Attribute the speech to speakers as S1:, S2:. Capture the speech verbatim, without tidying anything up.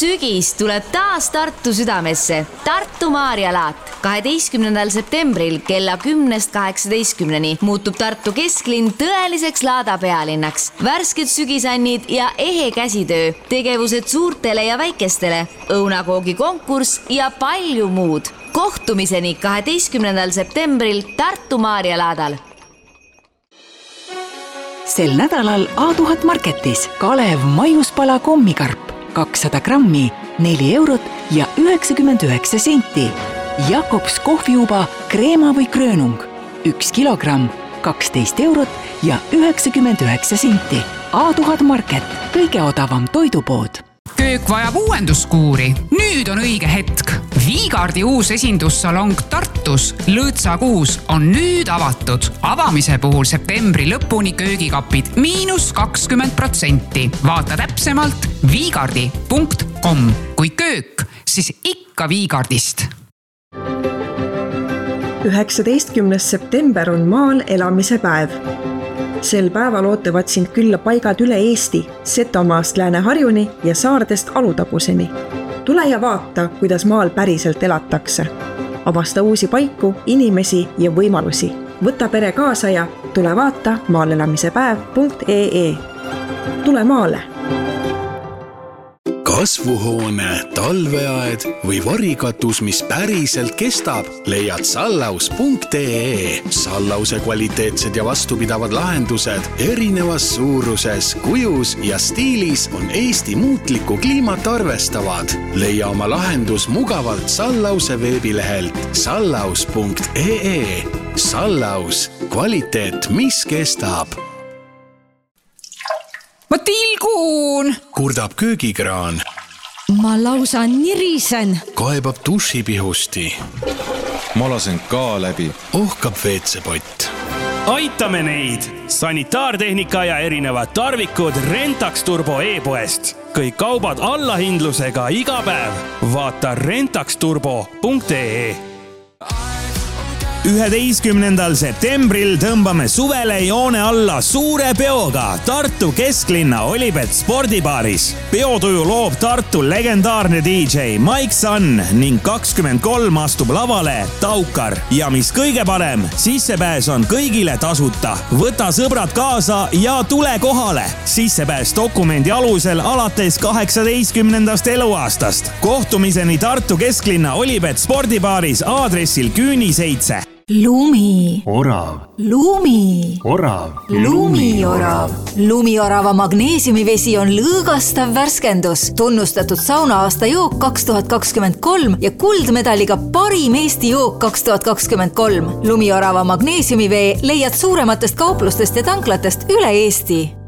S1: sügis tuleb taas Tartu südamesse. Tartu Maarjalaat. kaheteistkümnendal septembril kella kümnest kaheksateistkümneni muutub Tartu kesklinn tõeliseks laadapealinnaks. Värsked sügisannid ja ehe käsitöö, tegevused suurtele ja väikestele, õunakoogi konkurss ja palju muud. Kohtumiseni kaheteistkümnendal septembril Tartu Maarjalaadal.
S2: Sel nädalal A tuhat Marketis Kalev maiuspala kommikarp kakssada grammi, neli eurot ja üheksakümmend üheksa senti. Jakobs kohviuba kreema või kröönung, üks kilogramm, kaksteist eurot ja üheksakümmend üheksa senti. A tuhat Market, kõige odavam toidupood.
S3: Köök vajab uuenduskuuri. Nüüd on õige hetk. Viigardi uus esindussalong Tartus, Lõõtsakuus, on nüüd avatud. Avamise puhul septembri lõpuni köögikapid miinus kakskümmend protsenti. Vaata täpsemalt viigardi punkt com. Kui köök, siis ikka Viigardist.
S4: üheksateistkümnes september on maal elamise päev. Sel päeval ootavad sind külla paigad üle Eesti, Setomaast Lääne-Harjuni ja saardest Alutaguseni. Tule ja vaata, kuidas maal päriselt elatakse. Avasta uusi paiku, inimesi ja võimalusi. Võta pere kaasa ja tule vaata maalelamisepäev punkt ee. Tule maale!
S5: Kasvuhoone, talveaed või varikatus, mis päriselt kestab, leiad sallaus punkt ee. Sallause kvaliteetsed ja vastupidavad lahendused erinevas suuruses, kujus ja stiilis on Eesti muutlikku kliimat arvestavad. Leia oma lahendus mugavalt Sallause veebilehelt sallaus punkt ee. Sallaus, kvaliteet, mis kestab.
S6: Ma tilgun!
S5: Kurdab köögikraan.
S6: Ma lausa nirisen.
S5: Kaebab dušipihusti.
S7: Ma lasen ka läbi.
S5: Ohkab veetsepott.
S8: Aitame neid! Sanitaartehnika ja erinevad tarvikud Rentax Turbo e-poest. Kõik kaubad allahindlusega iga päev. Vaata rentax turbo punkt ee. üheteistkümnendal septembril tõmbame suvele joone alla suure peoga Tartu kesklinna Olibet spordibaaris. Peotuju loob Tartu legendaarne D J Mike Sun ning kakskümmend kolm astub lavale Taukar. Ja mis kõige parem, sissepääs on kõigile tasuta. Võta sõbrad kaasa ja tule kohale. Sissepääs dokumendi alusel alates kaheksateistkümnendast eluaastast. Kohtumiseni Tartu kesklinna Olibet spordibaaris aadressil Küüni seitse.
S6: Lumi.
S9: Orav.
S6: Lumi.
S9: Orav.
S6: Lumiorav. Lumiorava magneesiumivesi on lõõgastav värskendus. Tunnustatud sauna-aasta jook kaks tuhat kakskümmend kolm ja kuldmedaliga parim Eesti jook kaks tuhat kakskümmend kolm. Lumiorava magneesiumivee leiad suurematest kauplustest ja tanklatest üle Eesti.